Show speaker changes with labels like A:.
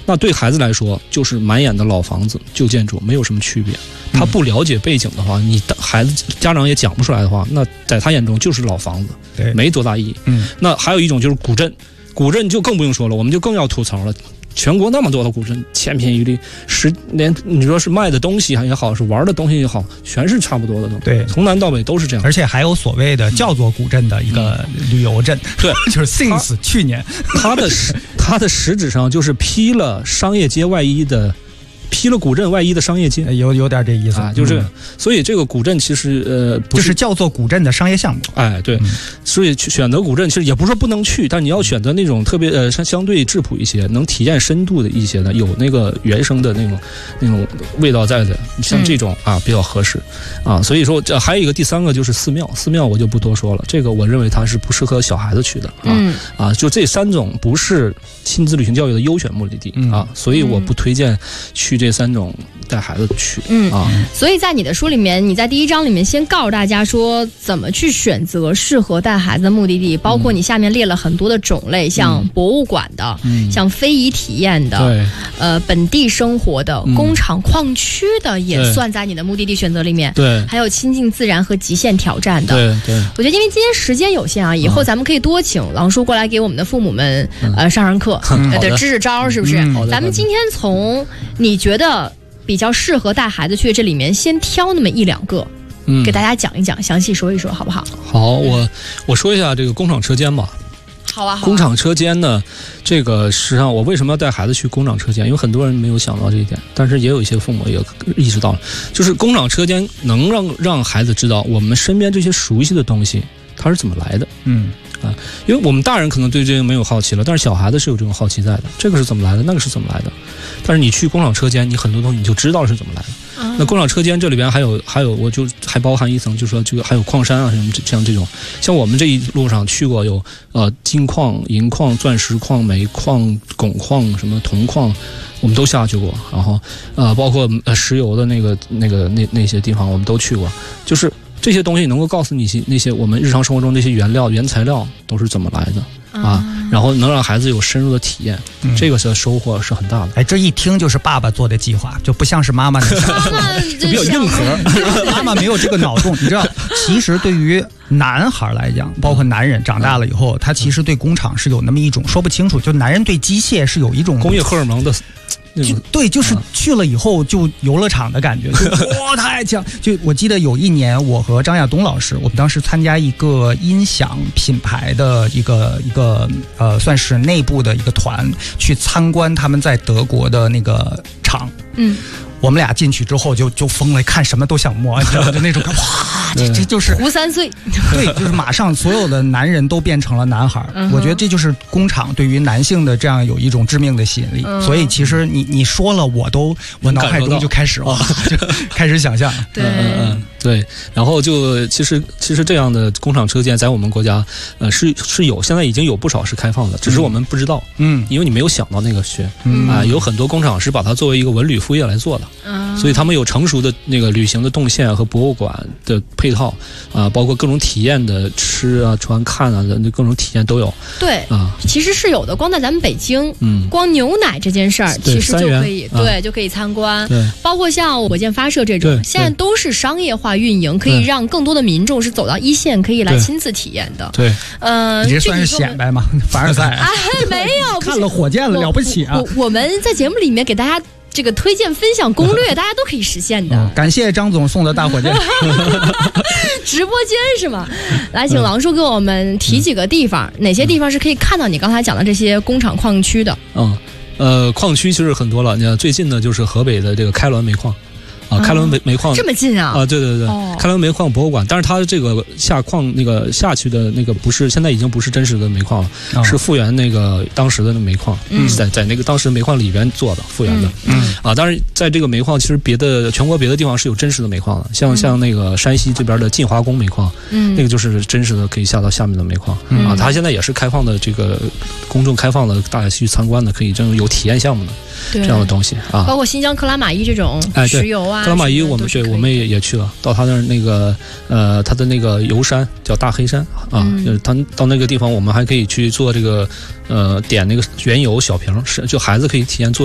A: 那对孩子来说就是满眼的老房子旧建筑，没有什么区别。他不了解背景的话，你的孩子家长也讲不出来的话，那在他眼中就是老房子，没多大意义。那还有一种就是古镇，古镇就更不用说了，我们就更要吐槽了。全国那么多的古镇，千篇一律，连你说是卖的东西也好，是玩的东西也好，全是差不多的东西。
B: 对，
A: 从南到北都是这样。
B: 而且还有所谓的叫做古镇的一个旅游镇，
A: 对，
B: 就是 since 去年，
A: 它的实质上就是披了商业街外衣的。披了古镇外衣的商业街，
B: 有点这意思
A: 啊，就这个。所以这个古镇其实不
B: 就是叫做古镇的商业项目。
A: 哎，对，所以选择古镇其实也不是说不能去，但你要选择那种特别相对质朴一些，能体验深度的一些的，有那个原生的那种味道在的，像这种啊比较合适啊。所以说这还有一个第三个就是寺庙，寺庙我就不多说了，这个我认为它是不适合小孩子去的啊。就这3种不是亲子旅行教育的优选目的地啊，所以我不推荐去这3种带孩子去
C: 所以在你的书里面，你在第1章里面先告诉大家说怎么去选择适合带孩子的目的地，包括你下面列了很多的种类，像博物馆的，像非遗体验的，本地生活的，工厂矿区的也算在你的目的地选择里面。
A: 对，
C: 还有亲近自然和极限挑战的。
A: 对，
C: 我觉得因为今天时间有限啊，以后咱们可以多请郎叔过来给我们的父母们上课，对，支支招，是不是？咱们今天从你觉得比较适合带孩子去这里面先挑那么1-2个，给大家讲一讲，详细说一说，好不好？
A: 好，我说一下这个工厂车间吧。
C: 好啊。
A: 工厂车间呢，这个实际上我为什么要带孩子去工厂车间？因为很多人没有想到这一点，但是也有一些父母也意识到了，就是工厂车间能让孩子知道我们身边这些熟悉的东西它是怎么来的。因为我们大人可能对这个没有好奇了，但是小孩子是有这种好奇在的，这个是怎么来的，那个是怎么来的。但是你去工厂车间，你很多东西你就知道是怎么来的。那工厂车间这里边还有，我就还包含一层，就是说这个还有矿山啊什么像这种，像我们这一路上去过有金矿、银矿、钻石矿、煤矿、汞矿、什么铜矿，我们都下去过。然后包括石油的那些地方我们都去过，就是这些东西能够告诉你那些我们日常生活中那些原材料都是怎么来的啊，然后能让孩子有深入的体验，这个收获是很大的。
B: 哎，这一听就是爸爸做的计划，就不像是妈妈的就比较硬核。妈妈没有这个脑洞，你知道，其实对于男孩来讲，包括男人长大了以后，他其实对工厂是有那么一种说不清楚，就男人对机械是有一种
A: 工业荷尔蒙的。
B: 对，就是去了以后就游乐场的感觉，就哇太强！就我记得有一年，我和张亚东老师，我们当时参加一个音响品牌的一个算是内部的一个团，去参观他们在德国的那个厂。我们俩进去之后就疯了，看什么都想摸，你知道就那种哇，这就是
C: 胡3岁。
B: 对，就是马上所有的男人都变成了男孩。我觉得这就是工厂对于男性的这样有一种致命的吸引力。所以其实你说了，我脑海中就开始就开始想象。
A: 对，然后就其实这样的工厂车间在我们国家是有，现在已经有不少是开放的，只是我们不知道。因为你没有想到那个学有很多工厂是把它作为一个文旅副业来做的。所以他们有成熟的那个旅行的动线和博物馆的配套包括各种体验的吃啊、穿、看啊的各种体验都有。
C: 对其实是有的。光在咱们北京，光牛奶这件事儿，其实就可以就可以参观。包括像火箭发射这种，现在都是商业化运营，可以让更多的民众是走到一线，可以来亲自体验的。
A: 对，
B: 你这算是显摆吗？凡尔赛
C: 没有，
B: 看了火箭了不起啊！
C: 我们在节目里面给大家这个推荐分享攻略，大家都可以实现的。
B: 感谢张总送的大火箭。
A: 直
C: 播间是吗？来，请郎叔给我们提几个地方，哪些地方是可以看到你刚才讲的这些工厂矿区的？
A: 矿区其实很多了，你看最近的就是河北的这个开滦煤矿。开滦煤矿
C: 这么近啊！
A: 对，开滦煤矿博物馆，但是它这个下矿那个下去的那个不是，现在已经不是真实的煤矿了，是复原那个当时的煤矿，在那个当时煤矿里边做的复原的。当然在这个煤矿，其实全国别的地方是有真实的煤矿的，像那个山西这边的晋华宫煤矿，那个就是真实的可以下到下面的煤矿它现在也是开放的，这个公众开放的，大家去参观的，可以这种有体验项目的这样的东西
C: 包括新疆克拉玛依这种石油
A: 克拉玛依我们也去了，到他那儿那个他的那个油山叫大黑山就是他到那个地方，我们还可以去做这个点那个原油小瓶，就孩子可以体验做